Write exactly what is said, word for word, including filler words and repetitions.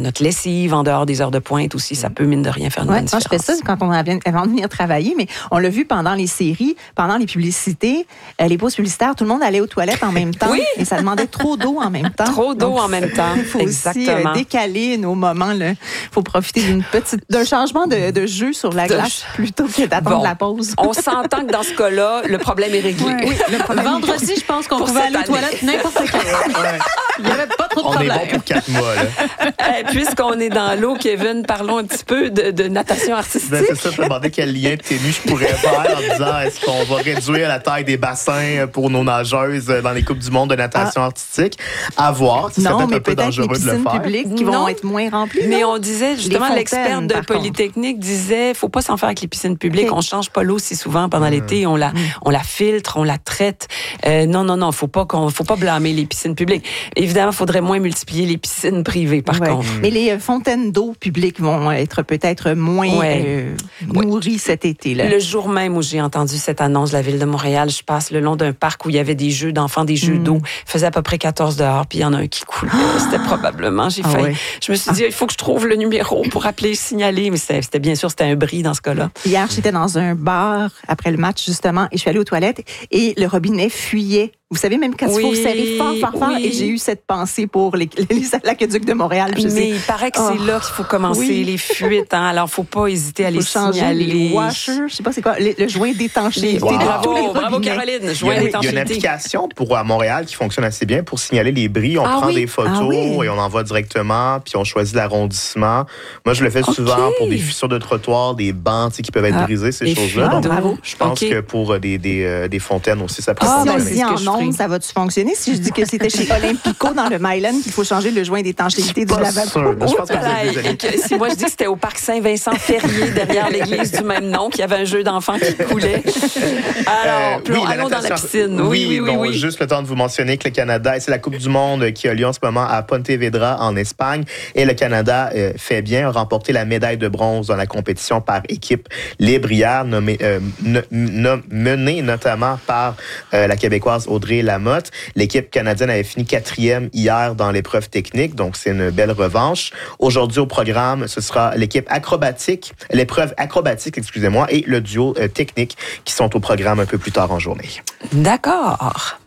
notre lessive en dehors des heures de pointe aussi, ça peut, mine de rien, faire une ouais, bonne différence. Moi, je fais ça quand on vient, avant de venir travailler, mais on l'a vu pendant les séries, pendant les publicités, euh, les pauses publicitaires, tout le monde allait aux toilettes en même temps. Oui. Et ça demandait trop d'eau en même temps. Trop d'eau Donc, en même temps. Il faut Exactement. aussi euh, décaler nos moments. Il faut profiter d'une petite, d'un changement de, de jeu sur la De glace ch- plutôt que d'attendre Bon. la pause. On s'entend que dans ce cas-là, le problème est réglé. Ouais. Oui, le problème. Vendredi, je pense qu'on Pour pouvait cette aller aux année. toilettes n'importe quand. Ouais. Il n'y avait pas trop de On est problème. bon pour quatre mois, là. Eh, puisqu'on est dans l'eau, Kevin, parlons un petit peu de, de natation artistique. Ben, c'est ça, je me demandais quel lien de ténu je pourrais faire en disant est-ce qu'on va réduire la taille des bassins pour nos nageuses dans les Coupes du monde de natation Ah. artistique. À voir. Ça serait Non, peut-être mais un peu peut-être les dangereux de le piscines faire. publiques qui Non. vont être moins remplies. Mais non? on disait, justement, Les l'experte fontaines, de par contre. Polytechnique disait, faut pas s'en faire avec les piscines publiques. Ok. On change pas l'eau si souvent pendant l'été. On la, on la filtre, on la traite. Euh, non, non, non, faut pas qu'on, faut pas blâmer les piscines publiques. Évidemment, faudrait moins multiplier les piscines privées, par Ouais. contre. Mais les euh, fontaines d'eau publiques vont être peut-être moins Ouais. euh, nourries cet été-là. Le jour même où j'ai entendu cette annonce de la Ville de Montréal, je passe le long d'un parc où il y avait des jeux d'enfants, des jeux d'eau. Il faisait à peu près quatorze dehors, puis il y en a un qui coulait. C'était probablement, j'ai Ah failli. ouais. Je me suis dit, il faut que je trouve le numéro pour appeler, signaler. Mais c'était, c'était bien sûr, c'était un bris dans ce cas-là. Hier, j'étais dans un bar après le match, justement, et je suis allée aux toilettes et le robinet fuyait. Vous savez, même quand Oui, il faut serrer fort, fort, fort, oui. et j'ai eu cette pensée pour les, les aqueducs de Montréal. Je Mais sais, il paraît que Oh. c'est là qu'il faut commencer Oui. les fuites. Hein? Alors, faut pas hésiter à il faut les changer signaler. les washers, je sais pas c'est quoi, les- le joint d'étanchéité Les- de Wow. tous les Bravo, bravo robinets. Caroline. Il y, a, Joint il y a une d'étanchéité. application pour à Montréal qui fonctionne assez bien pour signaler les bris. On Ah prend oui? des photos Ah oui? et on envoie directement, puis on choisit l'arrondissement. Moi, je le fais souvent OK. pour des fissures de trottoir, des bancs tu sais, qui peuvent être Ah, brisés, ces les choses-là. fuites Donc, d'eau. bravo. je pense OK. que pour euh, des, des, euh, des fontaines aussi, ça peut Ah, Ah, si ben, on le c'est dit ce que en je ondes, ferai. ça va-tu fonctionner? Si je dis que c'était chez Olympico dans le Myland qu'il faut changer le joint d'étanchéité du Pas lavabo. sûr. Je pense que vous Voilà, avez des et amis. que si moi je dis que c'était au parc Saint-Vincent-Ferrier, derrière l'église du même nom, qu'il y avait un jeu d'enfants qui coulait. Alors, Euh, puis oui, allons dans la natation- piscine. Oui, oui, oui. bon, oui. juste le temps de vous mentionner que le Canada, c'est la Coupe du monde qui a lieu en ce moment à Pontevedra, en Espagne. Et le Canada euh, fait bien, a remporté la médaille de bronze dans la compétition par équipe libre hier, nommée, euh, no- no- menée notamment par euh, la Québécoise Audrey Lamotte. L'équipe canadienne avait fini quatrième hier dans l'épreuve technique, donc c'est une belle revanche. Aujourd'hui au programme, ce sera l'équipe acrobatique, l'épreuve acrobatique, excusez-moi, et le duo euh, technique qui sont au programme un peu plus tard en journée. D'accord.